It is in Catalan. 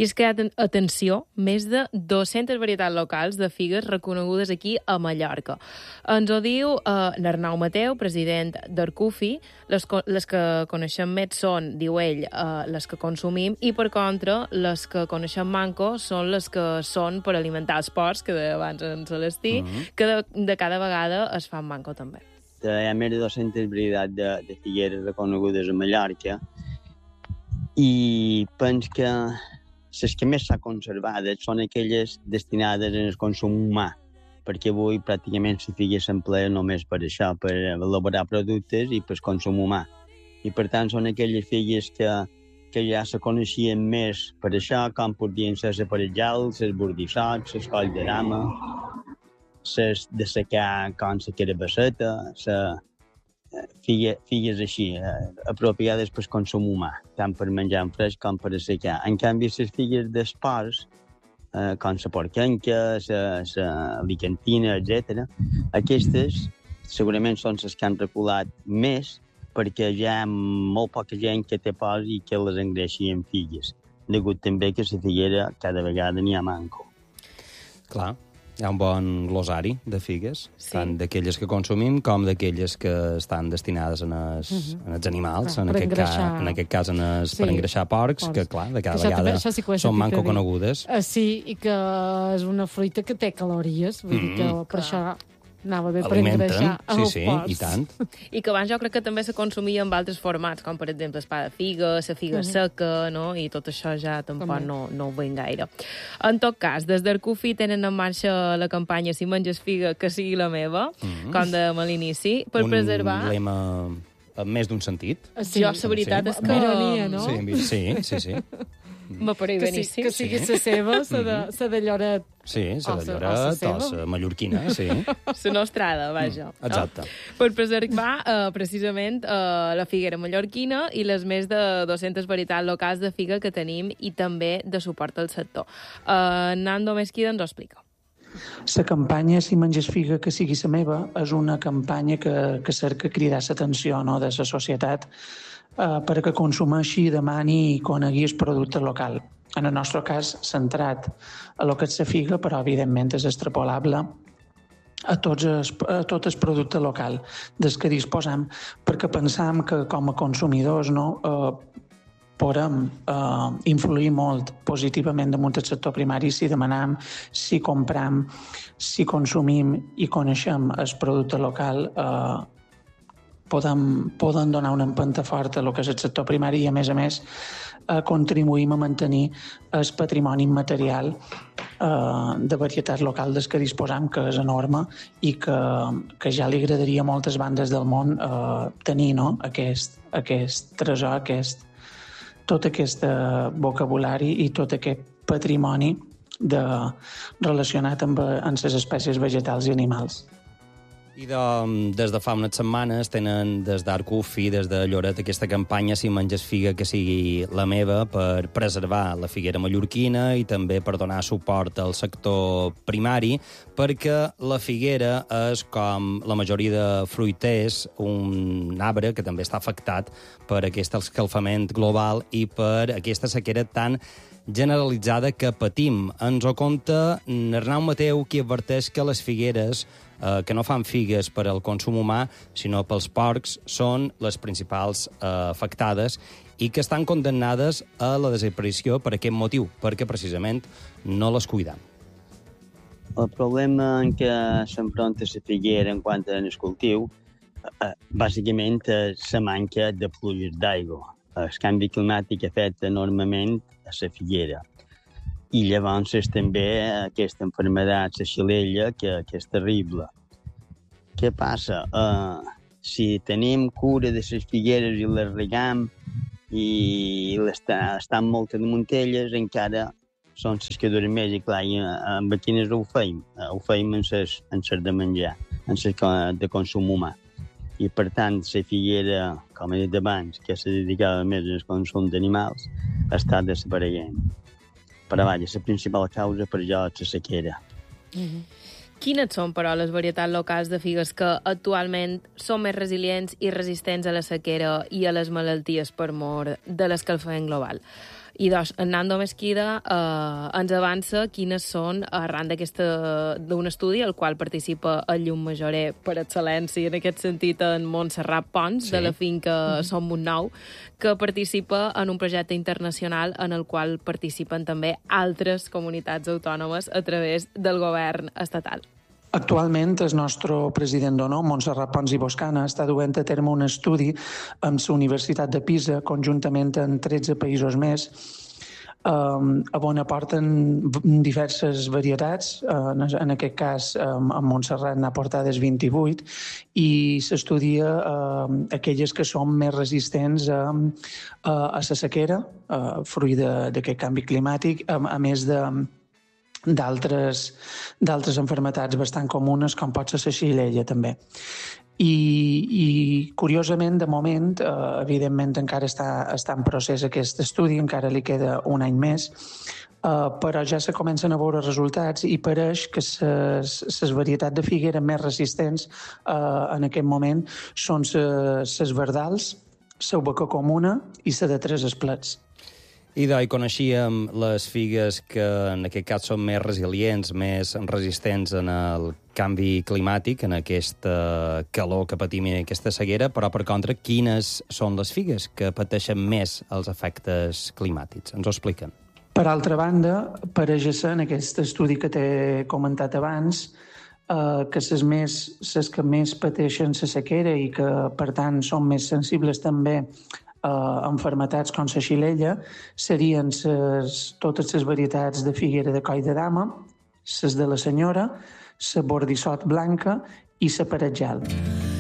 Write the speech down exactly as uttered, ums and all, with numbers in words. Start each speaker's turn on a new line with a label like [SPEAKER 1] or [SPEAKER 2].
[SPEAKER 1] I és que, atenció, més de dues-centes varietats locals de figues reconegudes aquí a Mallorca. Ens ho diu eh, l'Arnau Mateu, president d'Arcufi. Les, les que coneixem més són, diu ell, eh, les que consumim, i per contra, les que coneixem manco són les que són per alimentar els porcs, que deia abans en Celestí, uh -huh. que de, de cada vegada es fan manco també.
[SPEAKER 2] Hi ha més de dues-centes varietats de, de figueres reconegudes a Mallorca i penso que les que més s'han conservat són aquelles destinades al consum humà, perquè avui pràcticament les figues s'empleen només per això, per elaborar productes i per consum humà. I per tant són aquelles figues que, que ja se coneixien més per això, com podrien ser les parejals, les bordissots, les colls de dama, les de secar com la carabasseta, figues, figues així, eh, apropiades per consum humà, tant per menjar en fresc com per assecar. En canvi, les figues d'esports, eh, com la porquenca, la alicantina, etcètera, aquestes segurament són les que han reculat més perquè hi ha molt poca gent que té por i que les engreixi en figues. Degut també que la figuera cada vegada n'hi ha manco.
[SPEAKER 3] Clar. Hi ha un bon glosari de figues,
[SPEAKER 1] sí.
[SPEAKER 3] tant d'aquelles que consumim com d'aquelles que estan destinades en els, uh -huh. en els animals,
[SPEAKER 1] ah,
[SPEAKER 3] en, aquest ca, en aquest cas en els, sí. per engreixar porcs, porcs, que clar, de cada vegada sí són manco conegudes.
[SPEAKER 4] Uh, sí, i que és una fruita que té calories, vull mm, dir que per clar. Això anava bé per engreixar
[SPEAKER 3] sí, sí,
[SPEAKER 4] porcs.
[SPEAKER 3] i tant.
[SPEAKER 1] I que abans jo crec que també se consumia en altres formats, com per exemple el pa de figa, la figa uh -huh. seca, no? I tot això ja tampoc no, no ho veiem gaire. En tot cas, des d'Arcufi tenen en marxa la campanya Si menges figa, que sigui la meva, uh -huh. com dèiem a l'inici, per
[SPEAKER 3] un
[SPEAKER 1] preservar...
[SPEAKER 3] Un lema amb més d'un sentit.
[SPEAKER 1] Sí, jo, la veritat sí. és que...
[SPEAKER 4] Ironia, no?
[SPEAKER 3] Sí, sí, sí. sí.
[SPEAKER 1] M'apareix beníssim.
[SPEAKER 4] Que sigui la seva, la de Lloret.
[SPEAKER 3] Sí, la de Lloret, o la mallorquina, sí.
[SPEAKER 1] La nostrada, vaja.
[SPEAKER 3] Mm, exacte.
[SPEAKER 1] No? Per preservar, eh, precisament, eh, la figuera mallorquina i les més de dues-centes varietats locals de figa que tenim i també de suport al sector. Eh, Nando Mesquida ens ho explica.
[SPEAKER 5] La campanya Si menges figa, que sigui la meva, és una campanya que, que cerca cridar l'atenció, no, de la societat eh, perquè consumeixi, demani i conegui el producte local. En el nostre cas, centrat a lo que és la figa, però evidentment és extrapolable a, tots els, a tot el producte local des que disposem, perquè pensam que com a consumidors no, eh, podem eh, influir molt positivament damunt del sector primari si demanem, si compram, si consumim i coneixem el producte local, eh, podem, podem donar una empenta forta a lo que és el sector primari i, a més a més, eh, contribuïm a mantenir el patrimoni immaterial eh, de varietat local des que disposam, que és enorme i que, que ja li agradaria a moltes bandes del món eh, tenir, no? aquest, aquest tresor, aquest tot aquest vocabulari i tot aquest patrimoni de, relacionat amb, amb les espècies vegetals i animals.
[SPEAKER 3] I de, des de fa unes setmanes tenen des d'Arcufi, des de Lloret, aquesta campanya Si menges figa, que sigui la meva, per preservar la figuera mallorquina i també per donar suport al sector primari, perquè la figuera és, com la majoria de fruiters, un arbre que també està afectat per aquest escalfament global i per aquesta sequera tan generalitzada que patim. Ens ho conta Arnau Mateu, qui adverteix que les figueres eh, que no fan figues per al consum humà, sinó pels porcs, són les principals eh, afectades i que estan condemnades a la desaparició per aquest motiu, perquè precisament no les cuiden.
[SPEAKER 2] El problema en què s'enfronta la figuera en quant al cultiu, eh, bàsicament és la manca de pluges d'aigua. El canvi climàtic afecta enormement a la figuera. I llavors és també aquesta malaltia, la xilella, que, que és terrible. Què passa? Uh, si tenim cura de les figueres i les regam i estan moltes damunt elles, encara són les que duren més. I clar, i, amb quines ho feim? Ho feim en les, en les de menjar, en les de consum humà. I, per tant, la figuera, com he dit abans, que se dedicava més al consum d'animals, està desapareguent. Però, vaja, la principal causa per jo és la sequera.
[SPEAKER 1] Mm-hmm. Quines són, però, les varietats locals de figues que actualment són més resilients i resistents a la sequera i a les malalties per mor de l'escalfament global? I doncs, en Nando Mesquida eh, ens avança quines són, arran d'aquesta d'un estudi al qual participa el llum majorer per excel·lència, en aquest sentit, en Montserrat Pons, sí. de la finca mm-hmm. Som Montnou, que participa en un projecte internacional en el qual participen també altres comunitats autònomes a través del govern estatal.
[SPEAKER 5] Actualment, el nostre president d'honor, Montserrat Pons i Boscana, està duent a terme un estudi amb la Universitat de Pisa, conjuntament amb tretze països més, um, on aporten diverses varietats. Uh, en aquest cas, um, en Montserrat n'ha portades vint-i-vuit, i s'estudia uh, aquelles que són més resistents a, a, a la sequera, uh, fruit d'aquest canvi climàtic, a, a més de d'altres d'altres enfermetats bastant comunes, com pot ser la xilella, també. I, i curiosament, de moment, eh, evidentment encara està, està en procés aquest estudi, encara li queda un any més, eh, però ja se comencen a veure resultats i pareix que les varietats de figuera més resistents eh, en aquest moment són les verdals, la uvaca comuna i la de tres esplets.
[SPEAKER 3] I d'oi coneixíem les figues que en aquest cas són més resilients, més resistents en el canvi climàtic, en aquesta calor que patim i aquesta sequera, però per contra, quines són les figues que pateixen més els efectes climàtics? Ens ho expliquen.
[SPEAKER 5] Per altra banda, pareix ser en aquest estudi que t'he comentat abans, eh, que les més, les que més pateixen la sequera i que, per tant, són més sensibles també Uh, enfermetats com la xilella serien ses, totes les varietats de figuera de coll de dama, les de la senyora, la bordissot blanca i la paret gel.